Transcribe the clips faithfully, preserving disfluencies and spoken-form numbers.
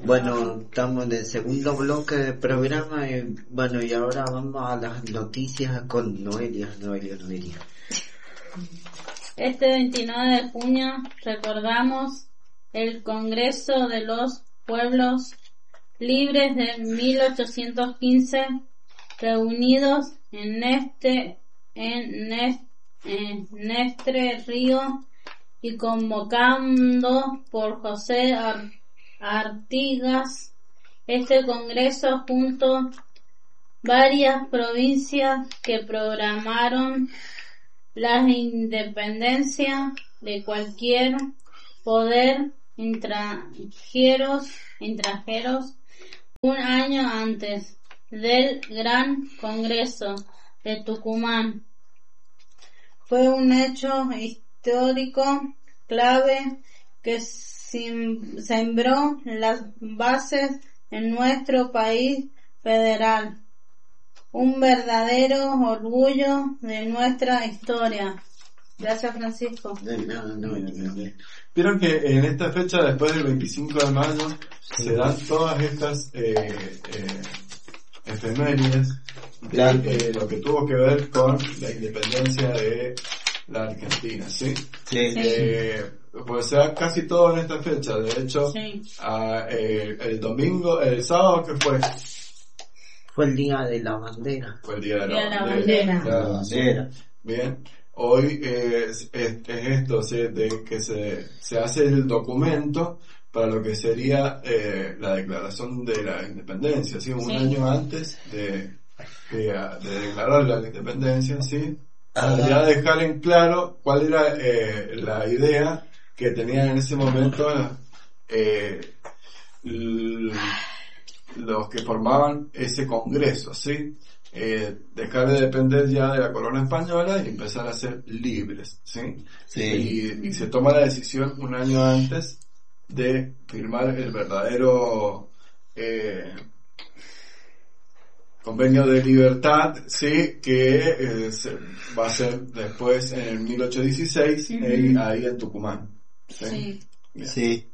Bueno, estamos en el segundo bloque del programa y bueno, y ahora vamos a las noticias con Noelia, Noelia, Noelia. Este veintinueve de junio recordamos el Congreso de los Pueblos Libres de mil ochocientos quince, reunidos en este en, este, en este río y convocando por José Ar, Artigas. Este Congreso junto varias provincias que programaron la independencia de cualquier poder extranjeros, extranjeros un año antes del Gran Congreso de Tucumán. Fue un hecho histórico clave que sembró las bases en nuestro país federal. Un verdadero orgullo de nuestra historia. Gracias, Francisco. No, no, no, no, no. Vieron que en esta fecha, después del veinticinco de mayo, sí, se dan todas estas eh, eh, efemérides de eh, lo que tuvo que ver con la independencia de la Argentina, ¿sí? Sí. Eh, pues se da casi todo en esta fecha. De hecho, Sí. a, eh, el domingo, el sábado, ¿qué fue? Fue el día de la bandera. Fue el día de la, Día de la bandera. bandera. Claro, La bandera. sí. Bien. Hoy eh, es, es, es esto, ¿sí? De que se, se hace el documento para lo que sería eh, la declaración de la independencia, ¿sí? Un Sí. año antes de, de, de declarar la independencia, ¿sí? Ah. Ya dejar en claro cuál era eh, la idea que tenían en ese momento eh, l- los que formaban ese congreso, ¿sí? Eh, dejar de depender ya de la corona española y empezar a ser libres, ¿sí? Sí. Y, y se toma la decisión un año antes de firmar el verdadero eh, convenio de libertad, sí, que eh, se, va a ser después en el mil ochocientos dieciséis, Uh-huh. eh, ahí en Tucumán. Sí. Sí. Bien. Sí.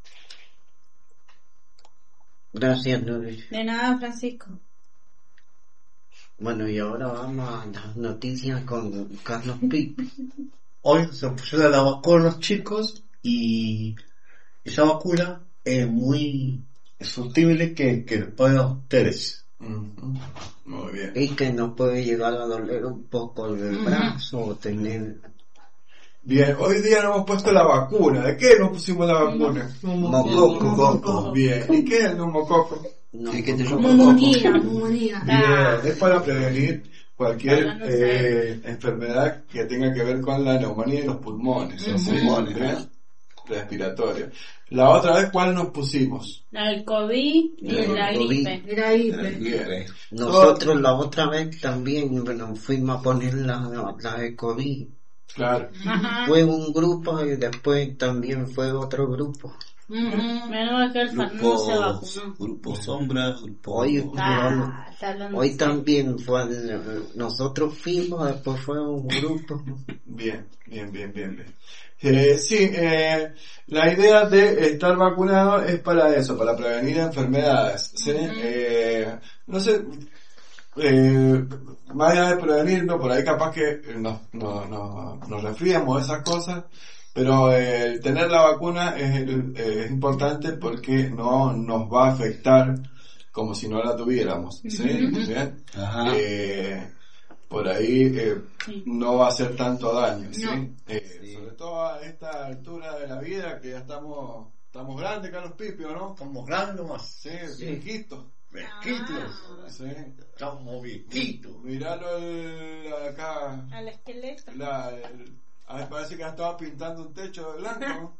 Gracias, Noelia. De nada, Francisco. Bueno, y ahora vamos a las noticias con Carlos Pipe. Hoy se pusieron la vacuna los chicos y esa vacuna es muy susceptible que, que les pueda a ustedes. Ujú. Muy bien. Y que nos puede llegar a doler un poco el brazo o tener Bien, hoy día nos hemos puesto la vacuna. ¿De qué nos pusimos la vacuna? mococo. Bien. ¿Y qué es el neumococo? No, Sí, que te Neumonía, neumonía. Bien, es para prevenir cualquier Para no eh, enfermedad que tenga que ver con la neumonía y los pulmones, Los ¿sí? pulmones, Bien, ¿no? respiratoria. La otra vez, ¿cuál nos pusimos? La del COVID y El la COVID. gripe. Era ahí, Bien. Nosotros la otra vez también bueno, fuimos a poner la, la de COVID. Claro. Ajá. Fue un grupo y después también fue otro grupo. Menos mal que el Fernando Grupo, se vacunó. grupo sombra, grupo... Hoy, Ah, está hablando hoy en también fue, nosotros fuimos, después fue un grupo. Bien, bien, bien, bien, bien. Eh, sí, eh, la idea de estar vacunado es para eso, para prevenir enfermedades, ¿sí? Ujú. Eh, no sé, eh, más allá de prevenirnos, por ahí capaz que nos, nos, nos, nos resfriamos de esas cosas, pero eh, el tener la vacuna es, el- eh, es importante porque no nos va a afectar como si no la tuviéramos, ¿sí? Ujú. Bien. Ajá. Eh, por ahí eh, Sí. no va a hacer tanto daño, ¿sí? No. Eh, Sí. Sobre todo a esta altura de la vida que ya estamos estamos grandes, Carlos Pipio, ¿no? Estamos grandes nomás. Sí, viejitos. Viejitos. Sí. Estamos viejitos. Miralo el, acá, al esqueleto. la, el- a ver, parece que estaba pintando un techo de blanco, ¿no?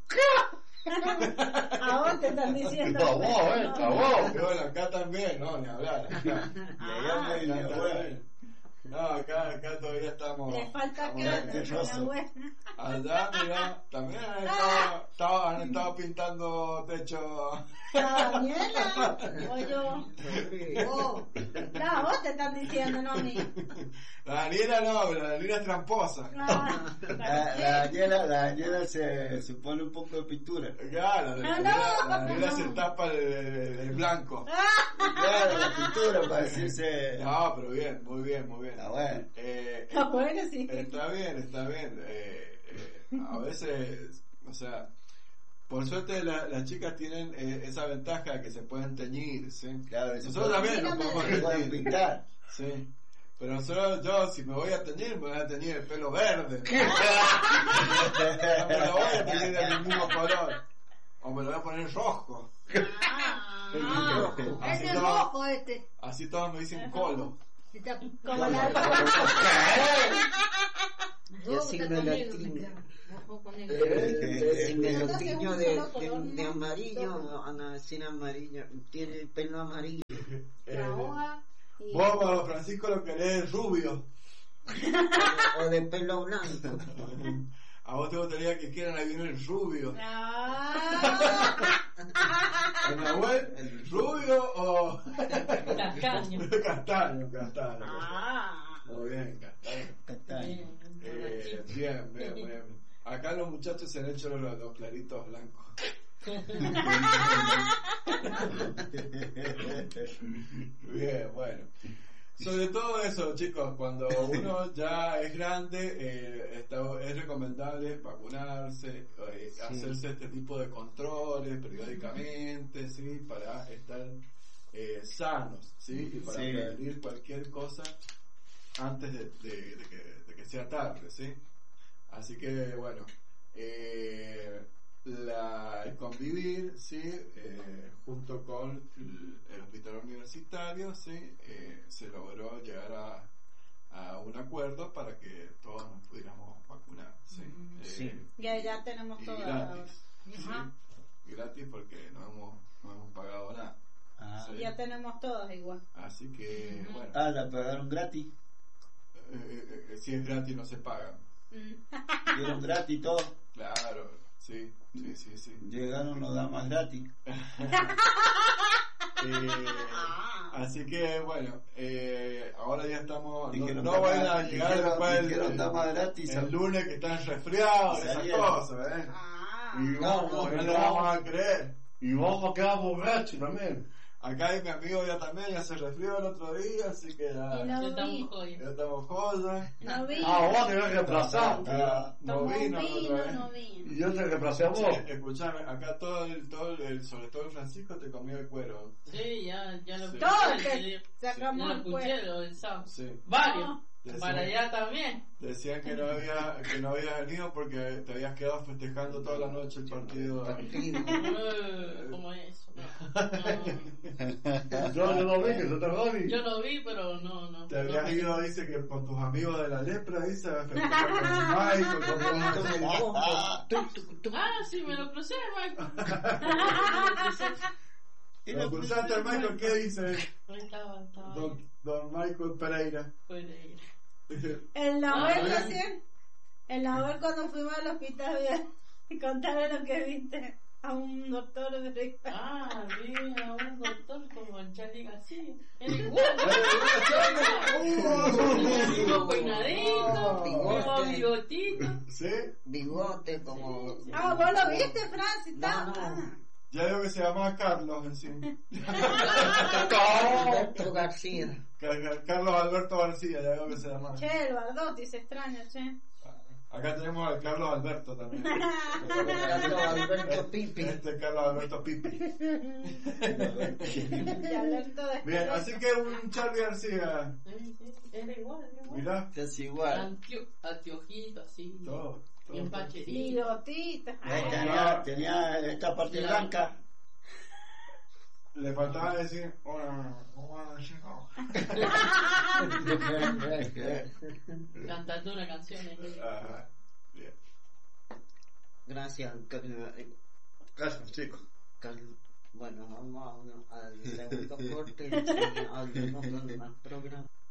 A vos te están diciendo. A vos, eh, a vos. Y bueno, acá también, no, ni hablar, acá. Ah, Y allá también. No, acá, acá todavía estamos. Le falta estamos que nerviosos. la buena. Allá, mira, también han estado, estado- han estado pintando techo. La Daniela, o yo. Oh, no, vos te están diciendo, no a mí. La Daniela no, pero la Daniela es tramposa. Ah, La, la Daniela, la Daniela se, se pone un poco de pintura. Claro, la Ah, Daniela, no. la Daniela se tapa el, el- el blanco. Claro, la pintura para decirse. No, pero bien, muy bien, muy bien. Está bueno. Eh, Está bueno, sí. Está bien, está bien. Eh, eh, a veces, o sea, por suerte la- las chicas tienen eh, esa ventaja de que se pueden teñir, ¿sí? Claro, se Nosotros puede- también nos podemos se pueden teñir, pintar. sí. Pero nosotros, yo, si me voy a teñir, me voy a teñir el pelo verde. No me lo voy a teñir del mismo color. O me lo voy a poner rojo. Ah, Así ese es todos, rojo este. así todos me dicen colo. Está Como la Yo sí me lo tiño. rojo con negro. Eh, Si me lo Entonces, tiño un de, solo de, color, de ¿no? amarillo, Ana, sin amarillo, tiene el pelo amarillo. Eh, La hoja y... vos, Pablo Francisco, lo querés rubio. O de pelo blanco. A vos te gustaría que quieran ahí viene el rubio. Ah, ¿El Nahuel? ¿El rubio o...? Castaño. Castaño, castaño. ah. Muy bien, castaño. Castaño. Eh, bien, bien, bien. Acá los muchachos se han hecho los, los claritos blancos. Bien, bueno. Sobre todo eso, chicos, cuando uno ya es grande, eh, está- es recomendable vacunarse, eh, hacerse este tipo de controles periódicamente, ¿sí? Para estar eh, sanos, ¿sí? Y para Sí. prevenir cualquier cosa antes de, de- de que, de que sea tarde, ¿sí? Así que, bueno, eh, la, el convivir, ¿sí? Eh, junto con el, el hospital universitario, ¿sí? Eh, se logró llegar a, a un acuerdo para que todos nos pudiéramos vacunar, ¿sí? Eh, Sí. Ya, ya tenemos y todo. gratis, ¿sí? Ajá. Gratis porque no hemos, no hemos pagado nada. Ah, Sí. Ya tenemos todas igual. Así que, bueno, ah, la pagaron gratis. eh, eh, eh, si es gratis no se paga. Dieron gratis todo. Claro, sí, sí, sí, sí. Llegaron los damas gratis. Eh, así que bueno, eh, ahora ya estamos. No, Dijeron no vayan a damas- llegar dijeron- después el, dijeron el- damas gratis. el lunes que están resfriados, Y esas salieron. cosas, ¿eh? Ah. Y vamos, no, no no. le vamos a creer. Y vamos a quedar borrachos también. Acá hay mi amigo ya también, ya se resfrió el otro día, así que ya, Y ya no Estamos vi. jodidos. estamos jodas. No vi. Ah, vos tenés que reemplazar. Ah, no Tomó vino vino, otra vez. no vino. Y yo te reemplacé a vos. Sí, escuchame, acá todo el, todo el, sobre todo el Francisco te comió el cuero. Sí, ya, ya lo Sí. Todo escuché, que ya sacamos lo el escuché cuero. lo del sábado. Sí. Varios. Decía- Para allá también. Decían que no había que no había venido porque te habías quedado festejando toda la noche el partido. Eh, ¿Cómo es eso? No, no. Yo, yo no vi que se te Ronnie. Yo lo vi, pero no, no. Te habías no. ido, dice que con tus amigos de la lepra, dice, a festejar con Michael, con Ah, sí, me lo crucé, Michael. Lo cruzaste al Michael, ¿qué dice Ahí estaba, estaba. don, don Michael Pereira? Puede ir. En la Ah, web bien. recién, en la web cuando fuimos al hospital, y contaron lo que viste a un doctor de Ah, vi a un doctor como el Charlie García. Era igual. Mismo peinadito, mismo bigotito. ¿Sí? Bigote como... Ah, vos lo viste, Francis, No, está. no. Ya digo que se llama Carlos en sí. Alberto García. Car- Carlos Alberto García, ya digo que se llama. Che, el Bardotti se extraña, che. Acá tenemos al Carlos Alberto también. Carlos Alberto Pipi. Este Carlos Alberto Pipi. Y Alberto de Bien, así que un Charlie García. Sí, sí, era igual, era igual. Mirá, Casi igual. Antio- Anteojito así. todo. todo. Bien pacherito. Bigotita. Eh, Tenía, tenía esta parte La- blanca. Le faltaba decir, hola, hola, chico. Cantando una canción ahí. Ajá, bien. Gracias, Car- eh, Gracias, chicos. Car- bueno, vamos a uno- al segundo corte y seguimos al programa.